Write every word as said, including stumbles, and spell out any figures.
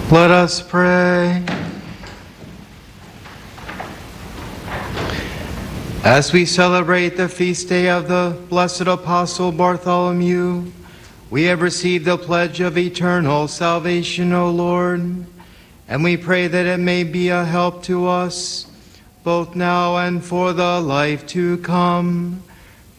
Let us pray. As we celebrate the feast day of the blessed Apostle Bartholomew, we have received the pledge of eternal salvation, O Lord, and we pray that it may be a help to us, both now and for the life to come.